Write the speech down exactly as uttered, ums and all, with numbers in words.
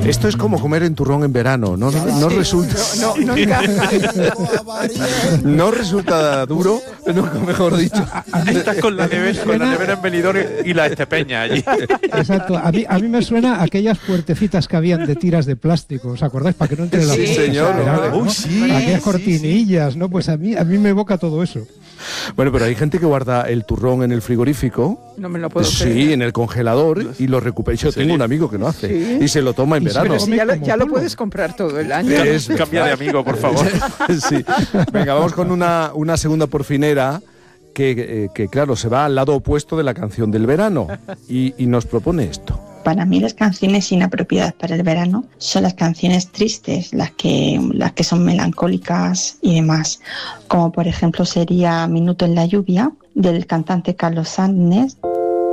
Esto es como comer en turrón en verano, no, no, no resulta... No, no, no encaja. No resulta duro, no, mejor dicho. Estás con la nevera, con la nevera en Benidorm y la Estepeña allí. Exacto. A mí, a mí me suena a aquellas puertecitas que habían de tiras de plástico, ¿os acordáis? Para que no entre la Sí, luz. señor. Verano, ¿no? Uy, sí. Aquellas cortinillas, ¿no? Pues a mí, a mí me evoca todo eso. Bueno, pero hay gente que guarda el turrón en el frigorífico. No me lo puedo Sí, creer. en el congelador y lo recupera. Yo tengo un amigo que lo hace ¿Sí? y se lo toma en Y se verano. Pero si ya lo, Como ya lo polvo. puedes comprar todo el año. Es Cambia de amigo, por favor. Sí. Venga, vamos con una, una segunda porfinera que, eh, que, claro, se va al lado opuesto de la canción del verano y, y nos propone esto. Para mí las canciones inapropiadas para el verano son las canciones tristes, las que, las que son melancólicas y demás, como por ejemplo sería Minuto en la lluvia, del cantante Carlos Sánchez.